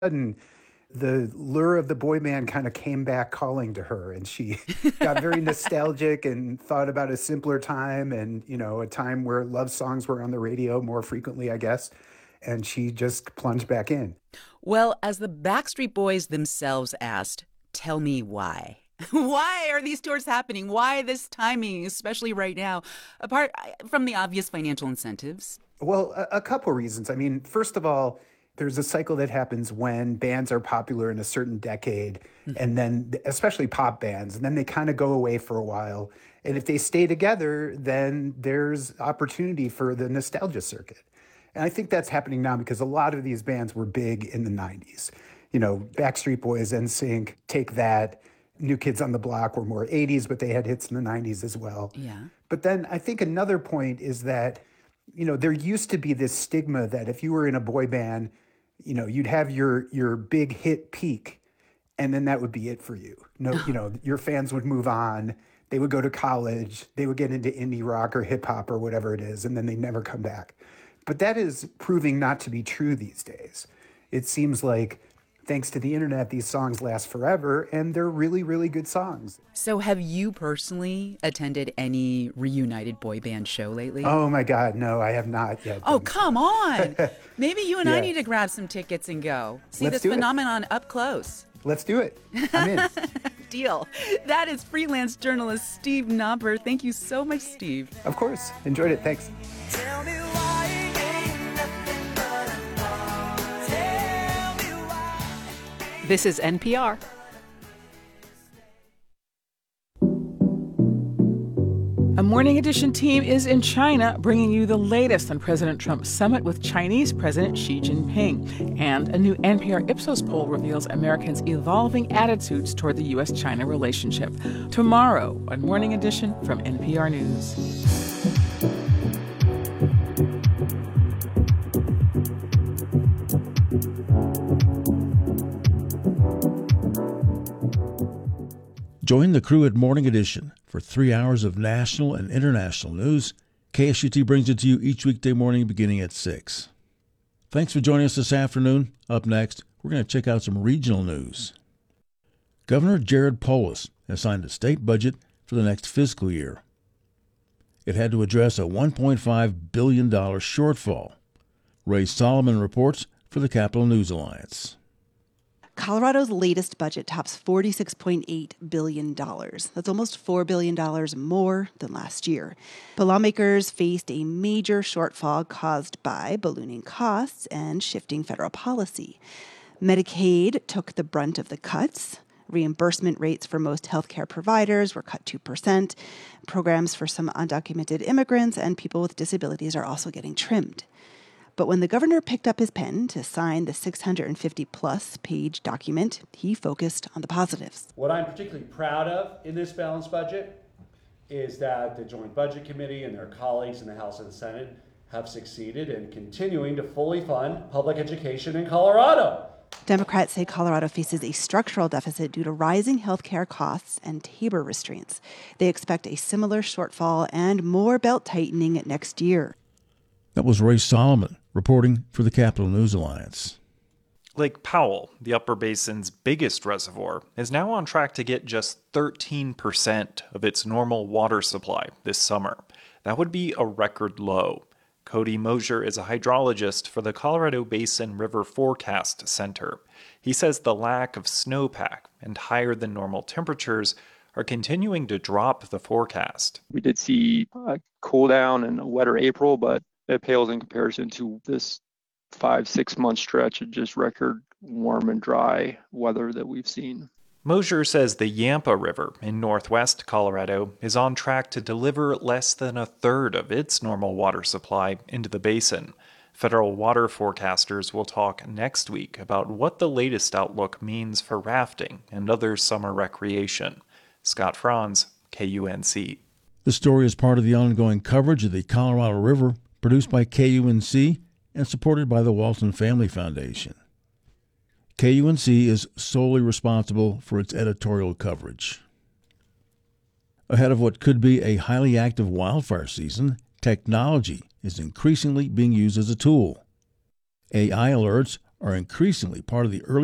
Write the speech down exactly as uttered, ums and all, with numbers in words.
sudden, the lure of the boy band kind of came back calling to her, and she got very nostalgic and thought about a simpler time and, you know, a time where love songs were on the radio more frequently, I guess. And she just plunged back in. Well, as the Backstreet Boys themselves asked, tell me why. Why are these tours happening? Why this timing, especially right now, apart from the obvious financial incentives? Well, a, a couple reasons. I mean, first of all, there's a cycle that happens when bands are popular in a certain decade, mm-hmm. and then especially pop bands, and then they kind of go away for a while. And if they stay together, then there's opportunity for the nostalgia circuit. And I think that's happening now because a lot of these bands were big in the nineties. You know, Backstreet Boys, N Sync, Take That, New Kids on the Block were more eighties, but they had hits in the nineties as well. Yeah. But then I think another point is that, you know, there used to be this stigma that if you were in a boy band, you know, you'd have your your big hit peak, and then that would be it for you. No, you know, your fans would move on. They would go to college. They would get into indie rock or hip hop or whatever it is, and then they never come back. But that is proving not to be true these days. It seems like, thanks to the internet, these songs last forever, and they're really, really good songs. So have you personally attended any reunited boy band show lately? Oh, my God, no, I have not yet. Oh, come on. Maybe you and yeah. I need to grab some tickets and go. See Let's this do phenomenon it. up close. Let's do it. I'm in. Deal. That is freelance journalist Steve Knopper. Thank you so much, Steve. Of course. Enjoyed it. Thanks. Tell me why ain't nothing but a lie. Tell me why. This is N P R. A Morning Edition team is in China bringing you the latest on President Trump's summit with Chinese President Xi Jinping. And a new N P R Ipsos poll reveals Americans' evolving attitudes toward the U S China relationship. Tomorrow on Morning Edition from N P R News. Join the crew at Morning Edition for three hours of national and international news. K S U T brings it to you each weekday morning beginning at six. Thanks for joining us this afternoon. Up next, we're going to check out some regional news. Governor Jared Polis has signed a state budget for the next fiscal year. It had to address a one point five billion dollars shortfall. Ray Solomon reports for the Capital News Alliance. Colorado's latest budget tops forty-six point eight billion dollars. That's almost four billion dollars more than last year. But lawmakers faced a major shortfall caused by ballooning costs and shifting federal policy. Medicaid took the brunt of the cuts. Reimbursement rates for most healthcare providers were cut two percent. Programs for some undocumented immigrants and people with disabilities are also getting trimmed. But when the governor picked up his pen to sign the six hundred fifty plus page document, he focused on the positives. What I'm particularly proud of in this balanced budget is that the Joint Budget Committee and their colleagues in the House and the Senate have succeeded in continuing to fully fund public education in Colorado. Democrats say Colorado faces a structural deficit due to rising health care costs and Tabor restraints. They expect a similar shortfall and more belt tightening next year. That was Ray Solomon reporting for the Capital News Alliance. Lake Powell, the Upper Basin's biggest reservoir, is now on track to get just thirteen percent of its normal water supply this summer. That would be a record low. Cody Mosier is a hydrologist for the Colorado Basin River Forecast Center. He says the lack of snowpack and higher than normal temperatures are continuing to drop the forecast. We did see a cool down and a wetter April, but it pales in comparison to this five, six month stretch of just record warm and dry weather that we've seen. Mosier says the Yampa River in northwest Colorado is on track to deliver less than a third of its normal water supply into the basin. Federal water forecasters will talk next week about what the latest outlook means for rafting and other summer recreation. Scott Franz, K U N C. The story is part of the ongoing coverage of the Colorado River, produced by K U N C and supported by the Walton Family Foundation. K U N C is solely responsible for its editorial coverage. Ahead of what could be a highly active wildfire season, technology is increasingly being used as a tool. A I alerts are increasingly part of the early